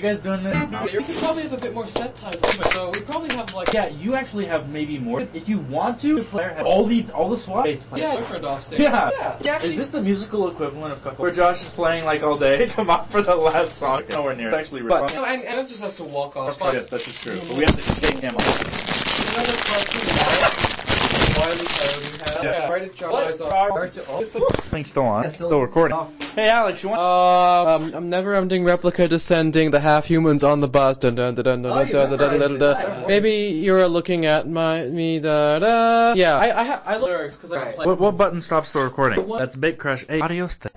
guys doing it? We probably have a bit more set times, so we probably have like... Yeah, you actually have maybe more. If you want to, the player has all the SWAT bass players. Yeah, boyfriend off stage. Yeah. Actually, Is this the musical equivalent of Cuckold? Where Josh is playing like all day? Come on for the last song. Nowhere near. It's actually really fun. no, and it just has to walk off. Yes, that is true. But we have to take him off. Another question. Wiley Coyote had. Yeah. Right at John's Thing's still on. Still recording. Hey, Alex, you want? I'm never ending replica descending, the half humans on the bus. Dun, dun, dun, dun, dun, dun, dun, dun, dun, dun. Maybe you're looking at me. Da, da. Yeah, I lyrics because I can play. What button stops the recording? That's Big Crush. Hey, adios.